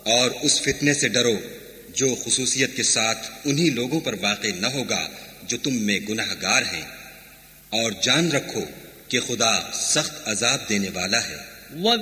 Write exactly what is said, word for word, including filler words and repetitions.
और उस फितने से डरो जो खुसूसियत के साथ उन्हीं लोगों पर वाक़े न होगा जो तुम में गुनाहगार हैं, और जान रखो कि खुदा सख्त अजाब देने वाला है।